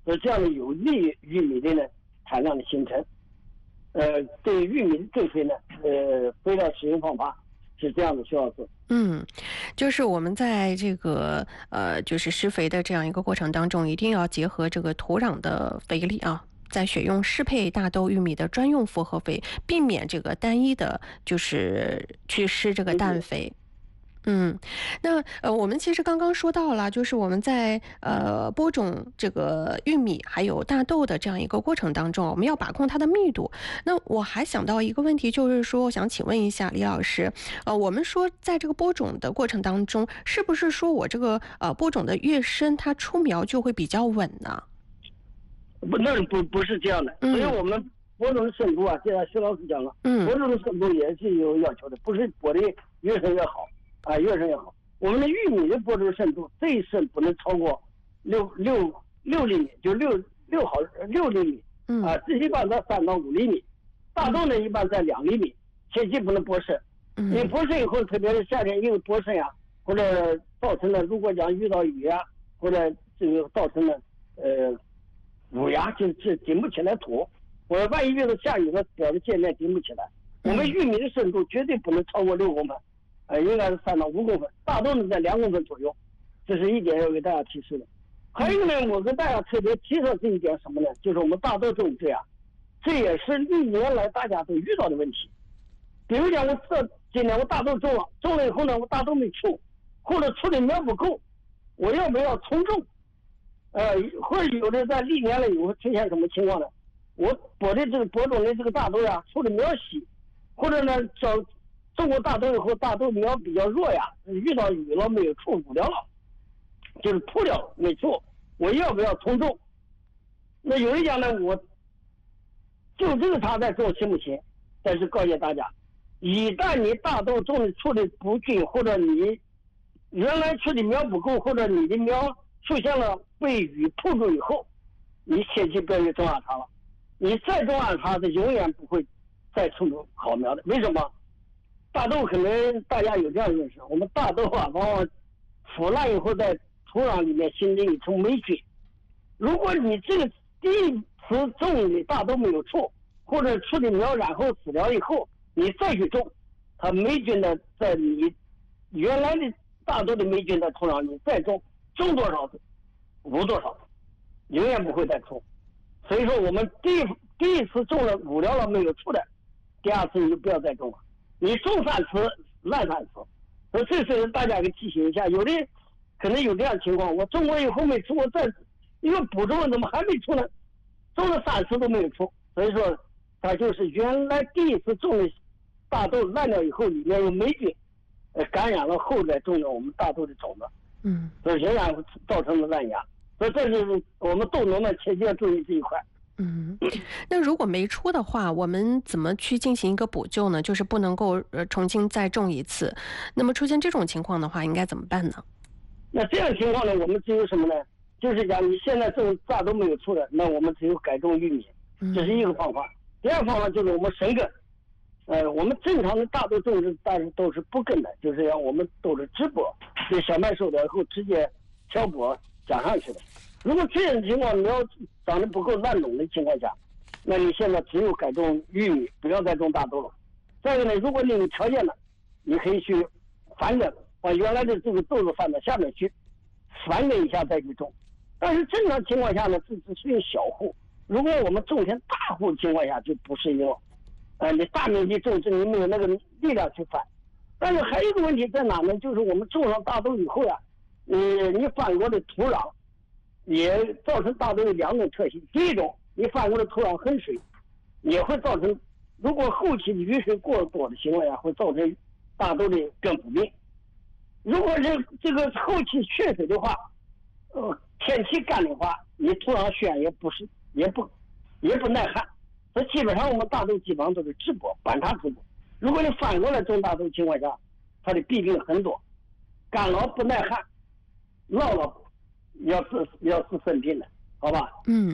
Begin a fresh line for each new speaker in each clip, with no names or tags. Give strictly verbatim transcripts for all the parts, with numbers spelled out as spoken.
所以这样的有利于玉米的呢产量的形成。呃，对玉米的追肥呢，呃，肥料使用方法是这样的，需要做。
嗯，就是我们在这个呃，就是施肥的这样一个过程当中，一定要结合这个土壤的肥力啊。在选用适配大豆、玉米的专用复合肥，避免这个单一的，就是去施这个氮肥。嗯，那呃，我们其实刚刚说到了，就是我们在呃播种这个玉米还有大豆的这样一个过程当中，我们要把控它的密度。那我还想到一个问题，就是说，我想请问一下李老师，呃，我们说在这个播种的过程当中，是不是说我这个呃播种的越深，它出苗就会比较稳呢？
不，那不不是这样的，
嗯、
所以我们播种的深度啊，现在徐老师讲了，
嗯，
播种的深度也是有要求的，不是播的越深越好。啊，越深越好。我们的玉米的播种深度最深不能超过六六六厘米，就六六毫六厘米。
嗯
啊，这一般在三到五厘米。大豆呢一般在两厘米，切记不能播深。
嗯，
你播深以后，特别是夏天因为播深呀，或者造成了如果讲遇到雨呀，或者这个造成了呃捂芽，就是顶不起来土。我万一遇到下雨了，表的界面顶不起来。我们玉米的深度绝对不能超过六公分。呃，应该是三到五公分，大豆呢在两公分左右，这是一点要给大家提示的。还有一个呢，我跟大家特别提出这一点什么呢？就是我们大豆种植呀，这也是历年来大家都遇到的问题。比如讲，我这今年我大豆种了，种了以后呢，我大豆没出，或者出的苗不够，我要不要重种？呃，或者有的在历年来有出现什么情况呢？我播的这个播种的这个大豆呀，出的苗稀，或者呢找。种过大豆以后，大豆苗比较弱呀，遇到雨了没有处补掉了，就是铺掉没处，我要不要重种？那有人讲呢，我就这个他在种行不行？但是告诫大家，一旦你大豆种的处的不均，或者你原来出的苗不够，或者你的苗出现了被雨铺住以后，你切记不要去种暗插了。你再种暗插，它永远不会再出好苗的。为什么？大豆可能大家有这样认识，我们大豆啊，往往腐烂以后在土壤里面形成一层霉菌。如果你这个第一次种的大豆没有出，或者出的苗然后死了以后，你再去种，它霉菌呢在你原来的大豆的霉菌在土壤里再种，种多少无多少，永远不会再出。所以说我们第一第一次种了捂了了没有出的，第二次你就不要再种了。你种三次烂三次，所以这是大家给提醒一下。有的可能有这样情况，我种过以后没出，我再因为补种了怎么还没出呢？种了三次都没有出，所以说它就是原来第一次种的大豆烂掉以后，里面有霉菌，呃感染了后再种的我们大豆的种子，
嗯，
所以仍然造成了烂芽。所以这是我们豆农们切记要注意这一块。
嗯，那如果没出的话，我们怎么去进行一个补救呢？就是不能够呃重新再种一次。那么出现这种情况的话，应该怎么办呢？
那这样情况呢，我们只有什么呢？就是讲你现在种大豆没有出的，那我们只有改种玉米，这是一个方法。第二个方法就是我们生根。呃，我们正常的大豆种植但是都是不根的，就是让我们都是直播，就小麦收了以后直接挑播加上去的。如果这种情况苗长得不够烂种的情况下，那你现在只有改种玉米，不要再种大豆了。再一个呢，如果你有条件了，你可以去翻根，把原来的这个豆子翻到下面去，翻根一下再去种。但是正常情况下呢，这只属于小户。如果我们种田大户的情况下，就不适应了。呃，你大面积种植，你没有那个力量去翻。但是还有一个问题在哪呢？就是我们种上大豆以后呀、啊，你你翻过的土壤。也造成大豆有两种特性。第一种，你翻过的土壤很水，也会造成，如果后期雨水过多的情况下，会造成大豆的根腐病。如果是这个后期缺水的话，呃，天气干的话，你土壤选也不是，也不，也不耐旱。所以基本上我们大豆基本上都是直播，板插直播。如果你翻过来种大豆情况下，它的弊病很多，干老不耐旱，涝了。要是要是生病的，好吧？
嗯，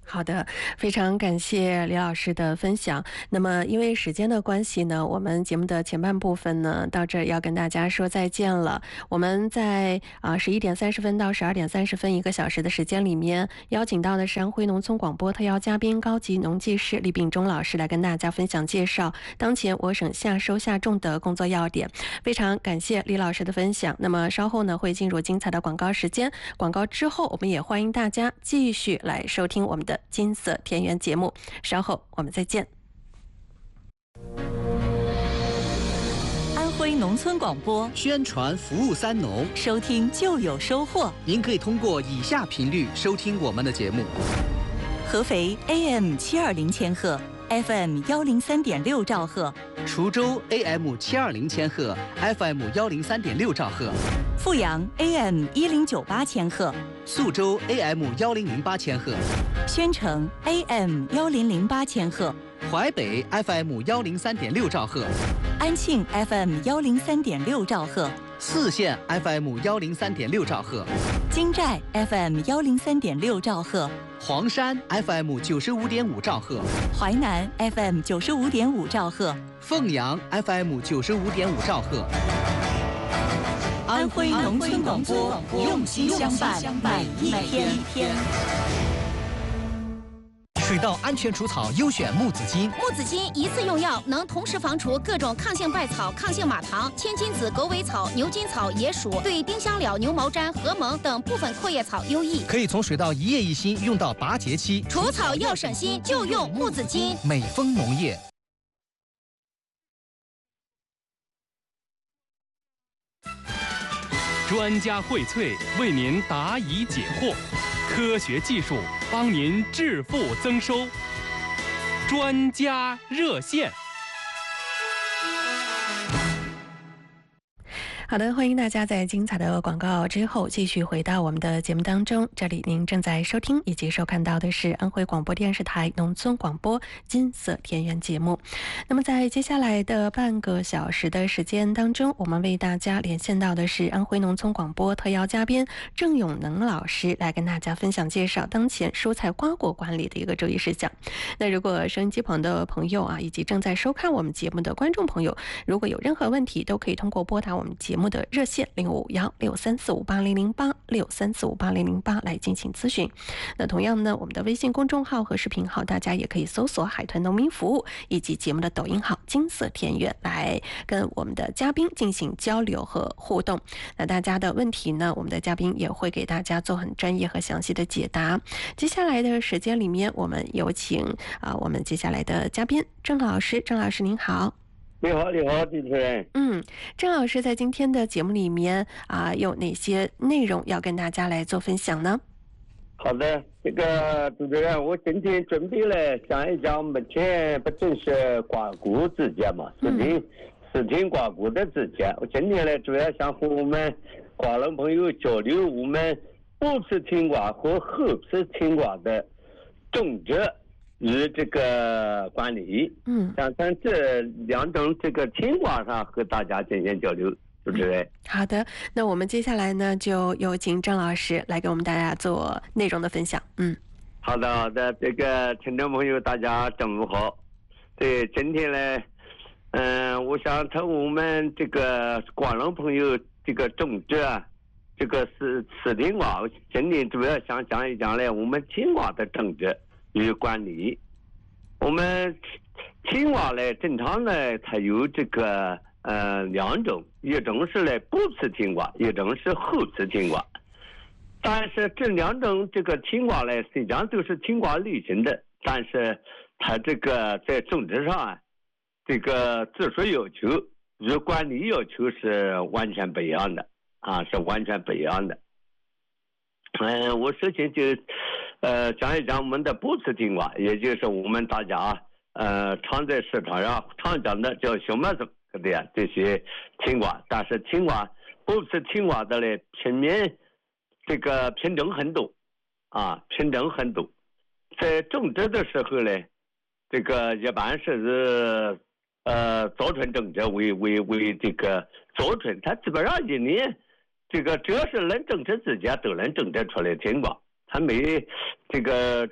好的，非常感谢李老师的分享。那么因为时间的关系呢，我们节目的前半部分呢，到这儿要跟大家说再见了。我们在啊十一点三十分到十二点三十分一个小时的时间里面，邀请到的是安徽农村广播特邀嘉宾高级农技师李秉忠老师来跟大家分享介绍当前我省夏收夏种的工作要点。非常感谢李老师的分享。那么稍后呢会进入精彩的广告时间，广告之后我们也欢迎大家继续来收听我们的金色田园节目，稍后我们再见。
安徽农村广播
宣传服务三农，
收听就有收获。
您可以通过以下频率收听我们的节目：
合肥 A M 七二零千赫 ，F M 幺零三点六兆赫；
滁州 A M 七二零千赫 ，F M 幺零三点六兆赫；
阜阳 A M 一零九八千赫，
宿州 A M 幺零零八千赫，
宣城 A M 幺零零八千赫，
淮北 F M 幺零三点六兆赫，
安庆 F M 幺零三点六兆赫，
泗县 F M 幺零三点六兆赫，
金寨 F M 幺零三点六兆赫，
黄山 F M 九十五点五兆赫，
淮南 F M 九十五点五兆赫，
凤阳 F M 九十五点五兆赫。
安徽农村广播，用心相伴，每一天。
水稻安全除草优选木子金，
木子金一次用药能同时防除各种抗性败草、抗性马糖、千金子、狗尾草、牛筋草、野鼠，对丁香蓼、牛毛毡、禾蒙等部分阔叶草优异。
可以从水稻一叶一心用到拔节期，
除草又省心，就用木子金。
美丰农业。
专家荟萃，为您答疑解惑，科学技术帮您致富增收。专家热线。
好的，欢迎大家在精彩的广告之后继续回到我们的节目当中。这里您正在收听以及收看到的是安徽广播电视台农村广播金色田园节目。那么在接下来的半个小时的时间当中，我们为大家连线到的是安徽农村广播特邀嘉宾郑永能老师，来跟大家分享介绍当前蔬菜瓜果管理的一个注意事项。那如果收音机旁的朋友啊，以及正在收看我们节目的观众朋友，如果有任何问题，都可以通过拨打我们节目节目的热线零五幺六三四五八零零八六三四五八零零八来进行咨询。那同样呢，我们的微信公众号和视频号，大家也可以搜索海豚农民服务，以及节目的抖音号金色田园，来跟我们的嘉宾进行交流和互动。那大家的问题呢，我们的嘉宾也会给大家做很专业和详细的解答。接下来的时间里面，我们有请啊、呃，我们接下来的嘉宾郑老师。郑老师您好。
你好，你好，主持人。
嗯，郑老师在今天的节目里面啊，有哪些内容要跟大家来做分享呢？
好的，这个主持人，我今天准备了讲一讲，目前不正是瓜果之节嘛，视听视听瓜果的之节。我今天呢，主要想和我们瓜农朋友交流我们不吃青瓜和后吃青瓜的种植与这个管理，
嗯，
想从这两种这个情况上和大家进行交流，主持人。
好的，那我们接下来呢，就有请郑老师来给我们大家做内容的分享。嗯，
好的，好的，这个听众朋友大家中午好。对，今天呢，嗯、呃，我想从我们这个瓜农朋友这个种植啊，这个是吃青瓜，今天主要想讲一讲呢，我们青瓜的种植与管理。我们青瓜呢，正常呢，它有这个呃两种，一种是呢不吃青瓜，一种是后吃青瓜。但是这两种这个青瓜呢，实际上都是青瓜类型的，但是它这个在种植上啊，这个技术要求与管理要求是完全不一样的啊，是完全不一样的。嗯、呃，我首先就呃讲一讲我们的不吃青瓜，也就是我们大家呃常在市场上常讲的叫小麦种对呀，这些青瓜。但是青瓜不吃青瓜的嘞，品面这个品种很多啊，品种很多。在种植的时候呢，这个一般是呃早春种植为为为这个早春，它基本上一年这个只要是能种植之间都能种植出来青瓜，它没这个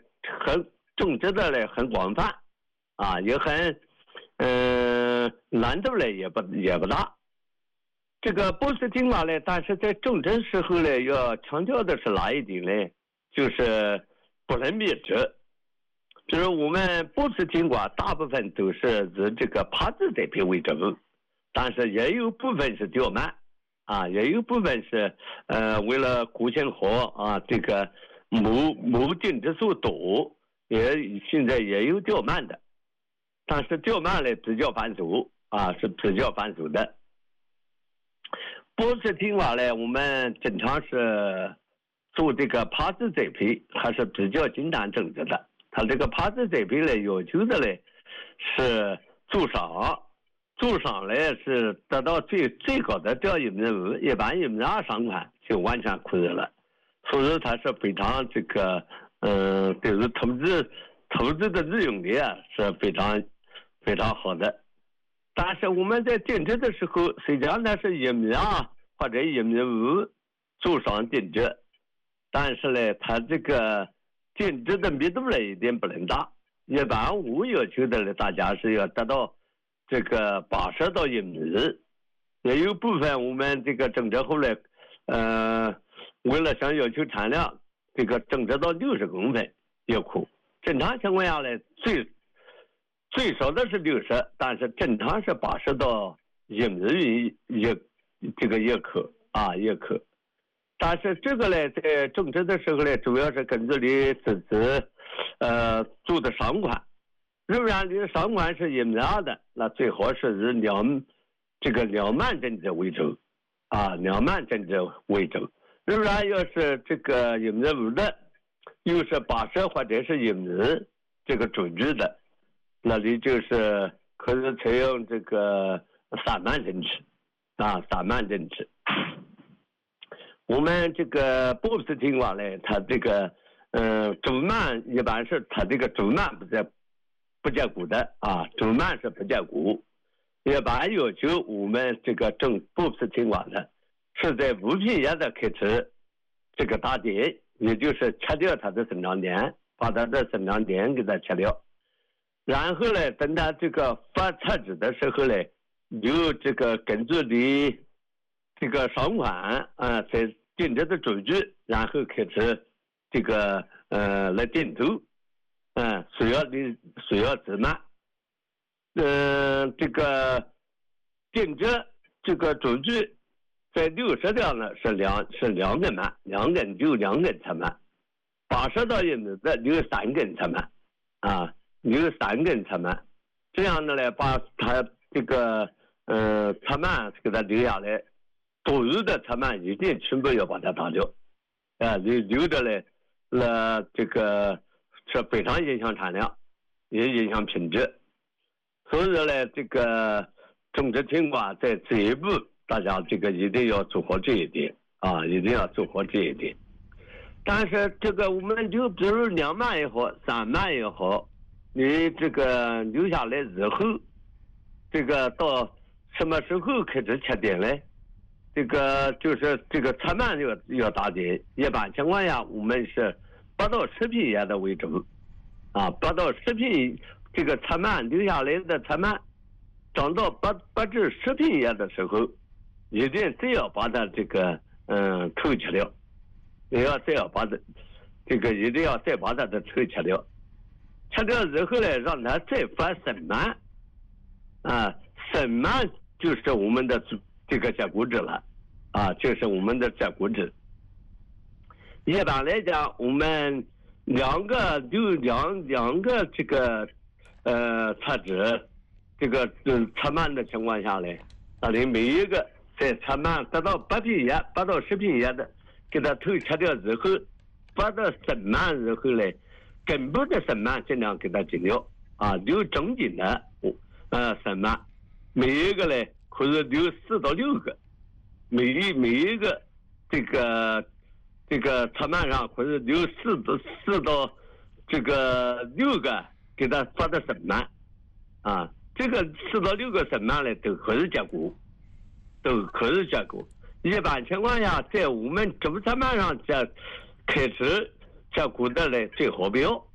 很种植的嘞很广泛，啊，也很，嗯、呃，难度嘞也不也不大。这个波斯金瓜嘞，但是在种植时候嘞，要强调的是哪一点呢？就是不能灭植。就是我们波斯金瓜大部分都是以这个帕子栽培为主，但是也有部分是吊蔓，啊，也有部分是呃为了固性好啊，这个母母定植数多，也现在也有吊蔓的，但是吊蔓嘞比较繁俗啊，是比较繁俗的。波斯金瓜嘞，我们经常是做这个帕子栽培，还是比较简单种植的。它这个帕子栽培嘞，要求的嘞是助赏，助赏嘞是得到最最高的调一米五，一般一米二上宽就完全可以了。所以它是非常这个，嗯、呃，对于投资投资的利用率啊是非常非常好的。但是我们在定植的时候，虽然它是一米二或者一米五助赏定植，但是呢，它这个定植的密度呢一定不能大。一般我要求的呢，大家是要达到这个八十到一米。也有部分我们这个种植后呢，呃，为了想要求产量，这个种植到六十公分一棵。正常情况下呢，最最少的是六十，但是正常是八十到一米一这个一棵啊一棵。但是这个呢，在种植的时候呢，主要是根据你自己呃做的赏款。如果你的赏款是一米二的，那最好是以两这个两蔓种植为主啊，两蔓种植为主。如果要是这个一米五的，又是八十或者是一米这个种植的，那你就是可以采用这个散蔓种植啊，散蔓种植。我们这个波斯金瓜呢，它这个呃主蔓一般是它这个主蔓不在不结果的啊，主蔓是不结果。一般要求我们这个种波斯金瓜的是在五片叶的开始这个打点，也就是切掉它的生长点，把它的生长点给它切掉。然后呢，等它这个发菜籽的时候呢，有这个根据你这个赏款啊，在定植的种子，然后开始这个呃来定投，嗯、呃，需要你需要植蔓，嗯、呃，这个定植这个种子在六十条呢是两是两根蔓，两根就两根插蔓，八十到一米的有三根插蔓，啊，有三根插蔓，这样的呢把它这个呃插蔓给它留下来。多余的插蔓一定全部要把它打掉，啊，留留着嘞，那这个是非常影响产量，也影响品质。所以说呢，这个种植金瓜在这一步，大家这个一定要做好这一点啊，一定要做好这一点。但是这个我们就比如两蔓也好，三蔓也好，你这个留下来之后，这个到什么时候开始切点呢？这个就是这个插蔓要要打点，一般情况下我们是八到十片叶的为主，啊，八到十片这个插蔓留下来的插蔓，长到八八至十片叶的时候，一定再要把它这个嗯头切掉，也要再要把它这个一定要再把它的头切掉，切掉之后呢，让它再发生蔓，啊，生蔓就是我们的这个结果子了，啊，就是我们的结果子。一般来讲，我们两个有两两个这个呃插枝，这个嗯插蔓的情况下呢，那你每一个在插蔓达到八片叶、八到十片叶的，给它头切掉之后，把它生蔓之后呢，根部的生蔓尽量给它剪掉，啊，留中间的呃生蔓，每一个呢。可以留四到六个，每一每一个这个这个插蔓上可以留四到四到这个六个给它发的生蔓，啊，这个四到六个生蔓呢都可以结果，都可以结果。一般情况下，在我们主插蔓上结开始结果的呢最好不要，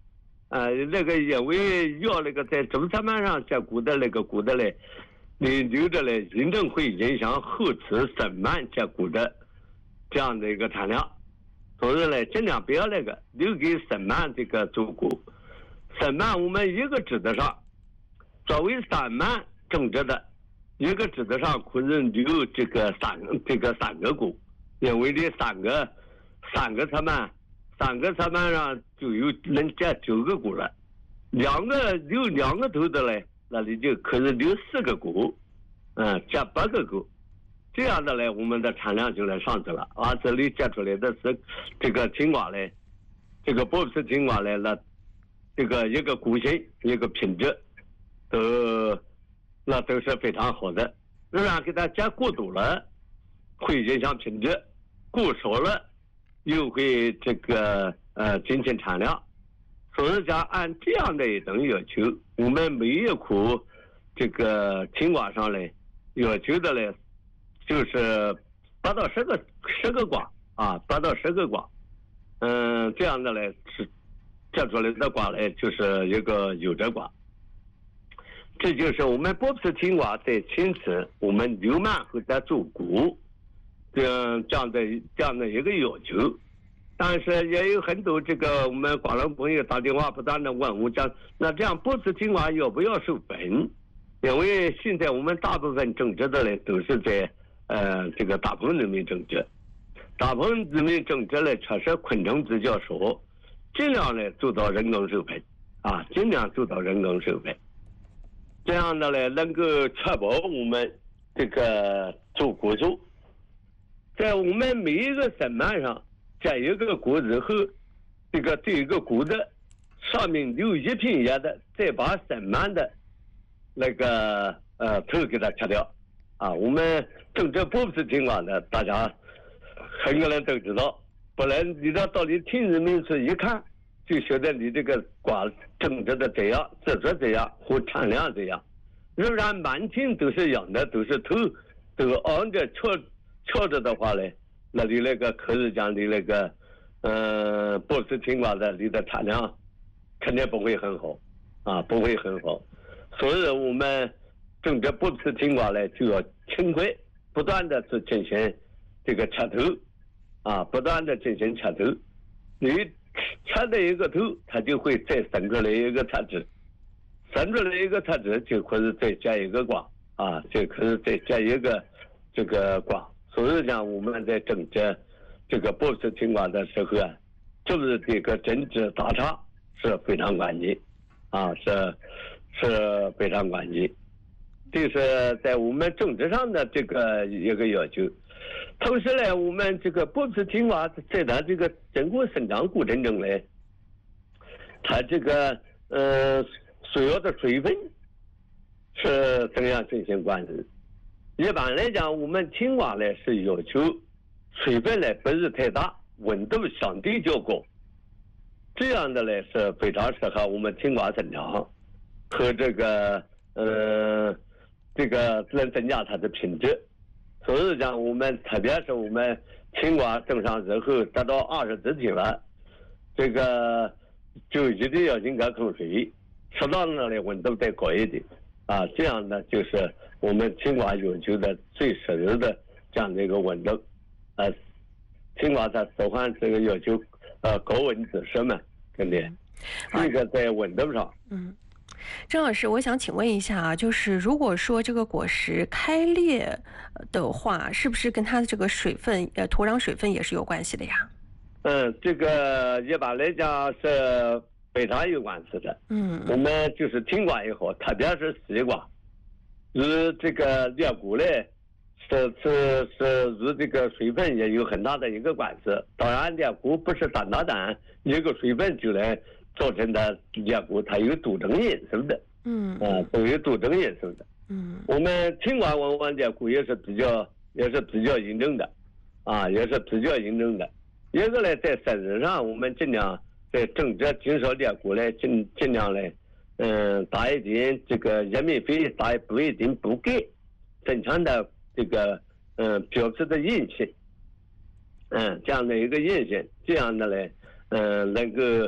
呃，那个因为要那个在中山板上这股的那个股的嘞，你留着嘞，一定会影响后次生满这股的这样的一个产量。所以呢，尽量不要那个留给生满这个足股。生满我们一个枝子上，作为三满种植的，一个枝子上可能留这个三这个三个股，因为这三个三个侧满，三个侧满上就有能占九个股了，两个留两个头的嘞，那里就可以留四个股，嗯，占八个股。这样的嘞，我们的产量就来上去了啊！这里结出来的是这个青瓜嘞，这个波斯青瓜嘞，那这个一个股型一个品质，都那都是非常好的。仍然给它加过多了，会影响品质；过少了，又会这个呃减轻产量。所以讲，按这样的一种要求，我们每一棵这个青瓜上嘞要求的嘞。就是八到十个十个瓜啊，八到十个瓜，嗯，这样的嘞是结出来的瓜嘞就是一个有蔗瓜。这就是我们波斯青瓜在前次我们留满后再做谷，这样这样的这样的一个要求。但是也有很多这个我们广东朋友打电话不断的问我讲，那这样波斯青瓜要不要授粉？因为现在我们大部分种植的嘞都是在呃，这个大棚里面种植，大棚里面种植呢，确实昆虫比较少，尽量呢做到人工授粉啊，尽量做到人工授粉，这样的呢能够确保我们这个做果树，在我们每一个生满上加一个果之后，这个这一个果的上面留一片叶的，再把生满的那个呃头给它切掉。啊，我们种植波斯青瓜的，大家很多人都知道，不然你到到你听人民说一看，就晓得你这个瓜种植的怎样，质素怎样，和产量怎样。仍然满天都是一样的，都是头都昂着翘翘着的话呢，那你那个可是讲的那个，嗯、呃，波斯青瓜的你的产量肯定不会很好，啊，不会很好。所以我们种植波斯青瓜呢，就要勤快，不断的去进行这个切头，啊，不断的进行切头。你切的一个头，它就会再生出来一个特质，生出来一个特质就可以再加一个瓜，啊，就可以再加一个这个瓜。所以讲我们在种植这个波斯青瓜的时候啊，就是这个整治打叉是非常关键，啊，是是非常关键。这是在我们种植上的这个一个要求。同时呢，我们这个波斯青瓜在它这个整个生长过程中呢，它这个呃需要的水分是怎样进行管理？一般来讲，我们青瓜呢是要求水分呢不是太大，温度相对较高，这样的呢是非常适合我们青瓜生长和这个呃。这个能增加它的品质，所以讲我们特别是我们青瓜种上之后达到二十几天了，这个就一定要应该控水，适当的温度再高一点啊，这样呢就是我们青瓜要求的最适合的这样的一个温度。呃，青瓜它喜欢这个要求呃高温滋湿嘛，肯定这个在温度上。
嗯。郑老师，我想请问一下啊，就是如果说这个果实开裂的话，是不是跟它的这个水分，呃，土壤水分也是有关系的呀？
嗯，这个一般来讲是非常有关系的。嗯，我们就是青瓜也好，特别是西瓜，与这个裂谷嘞，是是是与这个水分也有很大的一个关系。当然，裂谷不是单单单一个水分就来造成的裂谷，它有多种因素的，嗯，啊，都有多种因素的，嗯，我们青瓜往往裂谷也是比较也是比较严重的，啊，也是比较严重的。一个呢，在生日上，我们尽量在种植减少裂谷呢，尽尽量呢，嗯，打一点这个玉米肥，打补一点补钙，增强的这个嗯表皮的韧性，嗯，这样的一个韧性，这样的呢，嗯，能够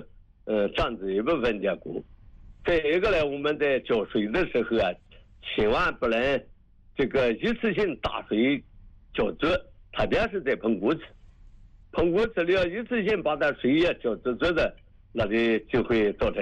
呃长子一部分结果。再一个呢，我们在浇水的时候啊，千万不能这个一次性打水浇足，特别是在盆谷子，盆谷子里要一次性把它水也浇足足的，那里就会造成